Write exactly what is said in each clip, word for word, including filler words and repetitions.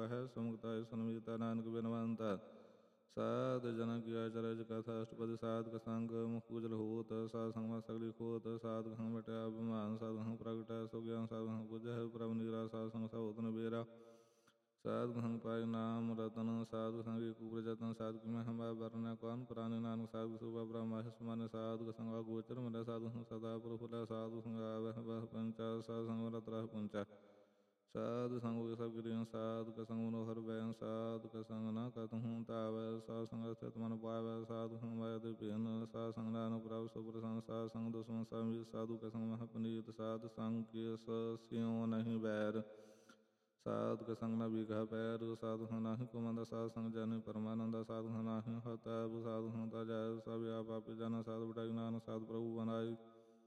ਹੈ ਸੁਮੁਕਤਾ ਸੁਨਮੀਤਾ ਨਾਨਕ ਬਿਨਵੰਤ ਸਾਧ ਜਨ ਕੀ ਆਚਰਜ ਕਥਾ ਅਸ਼ਟਪਦੀ ਸਾਧਕ ਸੰਗ ਮੁਖ ਉਜਲ ਹੋਤ ਸਾਧ ਸੰਗ ਸਗਲੀ ਖੋਤ ਸਾਧਕ ਸੰਗ ਮਟਿਆ ਅਭਿਮਾਨ ਸਾਧਕ ਸੰਗ ਪ੍ਰਗਟੈ ਸੋ ਗਿਆਨ ਸਾਧਕ ਸੰਗ ਬੁਝੈ ਪ੍ਰਭ ਨੀਰਾ ਸਾਧ ਸੰਗ ਸਹੋਤ ਨਬੇਰਾ ਸਾਧਕ ਸੰਗ ਪਾਇ ਨਾਮ ਰਤਨ ਸਾਧਕ ਸੰਗ ਏਕ ਉਪਰਜਤਨ ਸਾਧਕ ਮਹਿਮਾ ਵਰਨੈ ਕੌਨ ਪ੍ਰਾਨਿ ਨਾਨਕ ਸਾਧਕ ਸੁਭਾ ਬ੍ਰਹਮਾ ਸਮਾਨਿ ਸਾਧਕ ਸੰਗ ਅਗੋਚਰ ਮਿਲੈ ਸਾਧਕ ਸੰਗ ਸਦਾ ਪ੍ਰਫੁੱਲੈ ਸਾਧਕ ਸੰਗ ਆਵਹਿ ਬਹਿ ਪੰਚਾ ਸਾਧਕ ਸੰਗ ਰਤ ਰਹਿ ਪੁੰਚਾ ਸਾਧ ਸੰਗ ਸਭ ਗਿਰਿ ਸਾਧਕ ਸੰਗ ਮਨੋਹਰ ਬੈਨ ਸਾਧਕ ਸੰਗ ਨ ਕਤਹੁ ਧਾਵੈ ਸਾਧ ਸੰਗ ਸਥਿਤ ਮਨ ਪਾਵੈ ਸਾਧਕ ਸੰਗ ਮਾਇਆ ਤੇ ਭਿੰਨ ਸਾਧ ਸੰਗ ਨਾਨਕ ਪ੍ਰਭ ਸੋ ਪ੍ਰਸੰਨ ਸਾਧ ਸੰਗ ਦੁਸ਼ਮਨ ਸਮੀਤ ਸਾਧੂ ਕੈ ਸੰਗ ਮਹਿ ਪਨੀਤ ਸਾਧ ਸੰਗ ਕਿਸ ਸਿਉ ਨਹੀਂ ਬੈਰ ਸਾਧਕ ਸੰਗ ਨ ਬੀਘਾ ਪੈਰ ਸਾਧਕ ਸੰਗ ਨਾਹੀ ਕੁਮੰਦ ਸਾਧ ਸੰਗ ਜਨ ਪਰਮਾਨੰਦ ਸਾਧਕ ਸੰਗ ਨਾਹੀ ਹਤੈਬ ਸਾਧਕ ਸੰਗ ਤਾ ਜਾਇ ਸਭ ਆਪ ਆਪੇ ਜਨ ਸਾਧ ਵਡਾਈ ਨਾਨਕ ਸਾਧ ਪ੍ਰਭੂ ਬਨਾਈ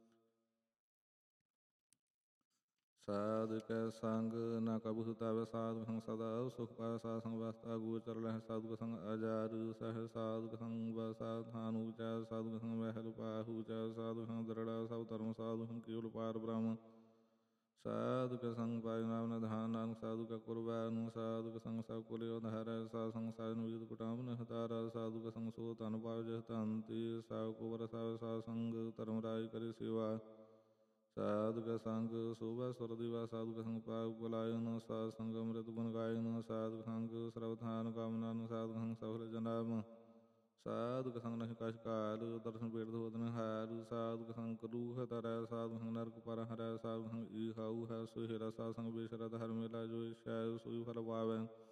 ਸਾਧ ਕੈ ਸੰਗ ਨ ਕਬਹੁ ਸਤਾਵੈ ਸਾਧਕ ਸੰਗ ਸਦਾ ਸੁਖ ਪਾਇ ਸਾਧ ਸੰਗ ਵਸਤਾ ਗੋਚਰ ਲਹਿ ਸਾਧਕ ਸੰਗ ਅਜਾਰ ਸਹਿ ਸਾਧਕ ਸੰਗ ਬਸਾ ਥਾਨ ਉਚੈ ਸਾਧਕ ਸੰਗ ਮਹਿਲ ਪਾਹੁ ਚੈ ਸਾਧਕ ਸੰਗ ਦਰੜਾ ਸਭ ਧਰਮ ਸਾਧਕ ਸੰਗ ਕੇਵਲ ਪਾਰ ਬ੍ਰਹਮ ਸਾਧਕ ਸੰਗ ਪਾਇ ਨਾਮ ਨਿਧਾਨ ਨਾਨਕ ਸਾਧੂ ਕੈ ਕੁਰਬਾਨ ਸਾਧਕ ਸੰਗ ਸਭ ਕੁਲ ਉਧਾਰੈ ਸਾਧ ਸੰਗ ਸਾਜਨ ਵੀਤ ਕੁਟਾਮ ਨ ਹਤਾਰੈ ਸਾਧਕ ਸੰਗ ਸੋ ਧਨ ਪਾਵ ਜਿਹ ਧਨ ਤੇ ਸਭ ਕੋ ਵਰਸਾਵੈ ਸਾਧ ਸੰਗ ਧਰਮ ਰਾਜ ਕਰੇ ਸੇਵਾ ਸਾਧਕ ਸੰਗ ਸੋਭਾ ਸੁਰ ਦਿਵਾ ਸਾਧਕ ਸੰਗ ਪਾਗ ਪਲਾਇਨ ਸਾਧ ਸੰਗ ਅੰਮ੍ਰਿਤ ਗੁਣ ਗਾਇਨ ਸਾਧਕ ਸੰਗ ਸਰਬਥਾਨ ਕਾਮਨਾਨ ਸਾਧਕ ਸੰਗ ਸਫਲ ਜਨਾਮ ਸਾਧਕ ਸੰਗ ਨਹਿ ਕਛ ਕਾਲ ਦਰਸ਼ਨ ਪੇਟ ਧੋਤ ਨਿਹਾਰ ਸਾਧਕ ਸੰਗ ਕਰੂਹ ਤਰੈ ਸਾਧਕ ਸੰਗ ਨਰਕ ਪਰ ਹਰੈ ਸਾਧਕ ਸੰਗ ਈਹਾਊ ਹੈ ਸੋ ਹੇਰਾ ਸਾਧ ਸੰਗ ਬੇਸ਼ਰਤ ਹਰ ਮੇਲਾ ਜੋ ਸ਼ਾਇ ਸੋਈ ਫਲ ਪਾਵੈ